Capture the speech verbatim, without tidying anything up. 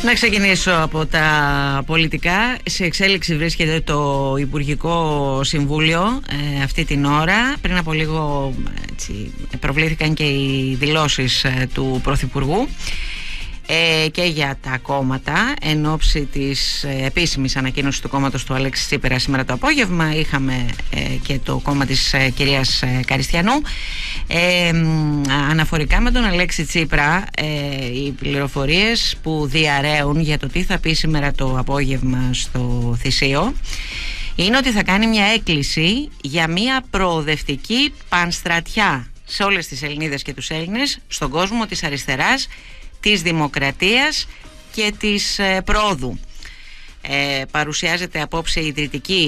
Να ξεκινήσω από τα πολιτικά. Σε εξέλιξη βρίσκεται το Υπουργικό Συμβούλιο ε, αυτή την ώρα. Πριν από λίγο έτσι, προβλήθηκαν και οι δηλώσεις ε, του Πρωθυπουργού ε, και για τα κόμματα εν ώψη της ε, επίσημης ανακοίνωσης του κόμματος του Αλέξη Τσίπρα σήμερα το απόγευμα. Είχαμε ε, και το κόμμα της ε, κυρίας ε, Καριστιανού. Ε, αναφορικά με τον Αλέξη Τσίπρα, ε, οι πληροφορίες που διαρρέουν για το τι θα πει σήμερα το απόγευμα στο Θησίο είναι ότι θα κάνει μια έκκληση για μια προοδευτική πανστρατιά σε όλες τις Ελληνίδες και τους Έλληνες, στον κόσμο της αριστεράς, της δημοκρατίας και της ε, πρόοδου. Ε, παρουσιάζεται απόψε η ιδρυτική